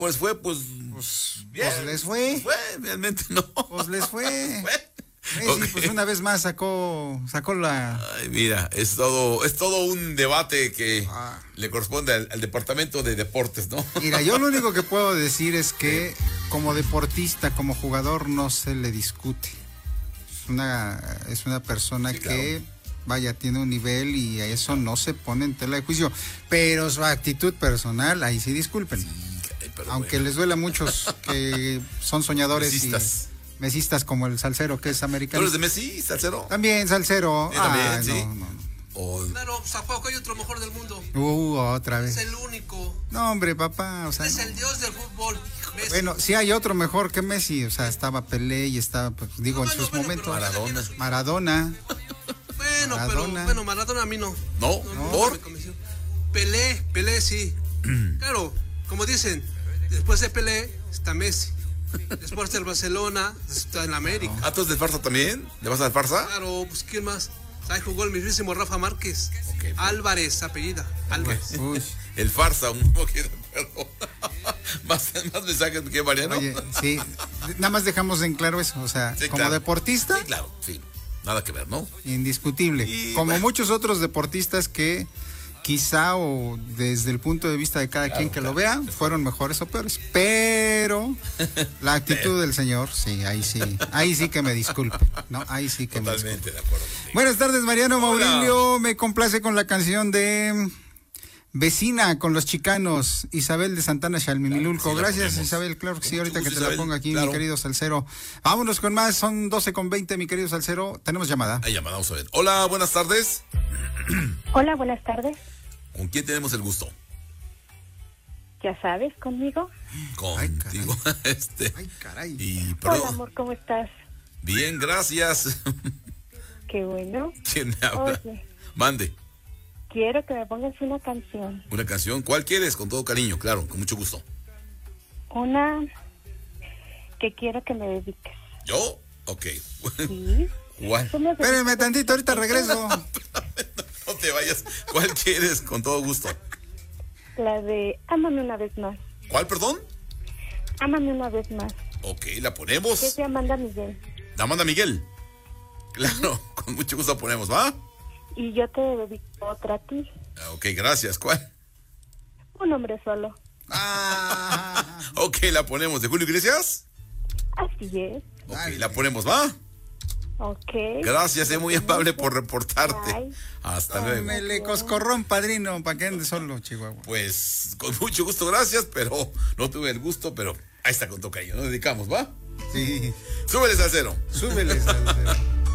Pues fue, pues bien. Pues les fue. Realmente no. Pues les fue. Messi, Ok. pues una vez más sacó la... Ay, mira, es todo un debate que le corresponde al Departamento de Deportes, ¿no? Mira, yo lo único que puedo decir es que como deportista, como jugador, no se le discute. Es una persona Sí, que, claro. vaya, tiene un nivel y a eso no se pone en tela de juicio. Pero su actitud personal, ahí sí disculpen. Ay, pero Aunque bueno. les duele a muchos que son soñadores Mesistas. y mesistas como el Salcero, que es ¿Tú americano. eres de Messi, Salcero? También Salcero. Sí, también, Ay, sí. no. O- Claro, pues a poco hay otro mejor del mundo. Otra Es vez. el único. No, hombre, papá, o sea, Es no. el dios del fútbol. Messi. Bueno, sí hay otro mejor que Messi, o sea, estaba Pelé y estaba, pues, digo, en Bueno, sus bueno, momentos. pero cada quien Maradona. a su- Maradona. Bueno, Maradona. pero Maradona a mí no. ¿No? No ¿Por? me convenció. Pelé sí. Claro, como dicen, después de Pelé está Messi. Después del Barcelona está en la América. ¿Ah, tú eres de farsa también? ¿Le vas al farsa? Claro, pues ¿quién más? Ahí jugó el mismísimo Rafa Márquez. Ok. Álvarez, apellida. Álvarez. Uy, El farsa, un poquito de acuerdo. más mensajes que Mariano. oye, sí, nada más dejamos en claro eso, o sea, Sí, como claro. deportista, Sí, claro, sí. Nada que ver, ¿no? indiscutible. Y, Como bueno. muchos otros deportistas que quizá o desde el punto de vista de cada quien que lo vea, fueron mejores o peores. Pero la actitud del señor, sí, ahí sí que me disculpe, ¿no? Ahí sí que me disculpe. Totalmente de acuerdo contigo. Buenas tardes, Mariano Hola. Maurilio. Me complace con la canción de Vecina con los Chicanos, Isabel de Santana Chalmimilulco. sí la Gracias, ponemos. Isabel. Claro que Con sí, ahorita mucho que gusto, te la Isabel. ponga aquí, Claro. mi querido Salcero. Vámonos con más, son 12:20, mi querido Salcero. Tenemos llamada. Ahí llamada, vamos a ver. Hola, buenas tardes. Hola, buenas tardes. ¿Con quién tenemos el gusto? Ya sabes, conmigo. Contigo. Ay, caray. Y Hola, amor, ¿cómo estás? bien, gracias. Qué bueno. ¿Quién me habla? Oye, Mande. quiero que me pongas una canción. Una canción. ¿Cuál quieres? Con todo cariño, claro, con mucho gusto. Una que quiero que me dediques. ¿Yo? Ok. ¿Sí? ¿Cuál? Tú me Espérenme dedicas- tantito, ahorita regreso. No te vayas. ¿Cuál quieres? Con todo gusto. La de Ámame una vez más. ¿Cuál, perdón? Ámame una vez más. Ok, la Que ponemos. se Amanda Miguel. La manda Miguel. Claro, con mucho gusto la ponemos, ¿va? Y yo te dedico otra a ti. Ok, gracias. ¿Cuál? Un hombre solo. Ah, Ok, la ponemos. ¿De Julio Iglesias? Así es. Ok, Dale. la ponemos, ¿va? Ok. Gracias, es muy amable por reportarte. Bye. Hasta luego. Tómele coscorrón, padrino, para que ande solo, Chihuahua. Pues con mucho gusto, gracias, pero no tuve el gusto, pero ahí está con tocayo. Nos dedicamos, ¿va? Sí, Súbele al cero. súbele, Salcero.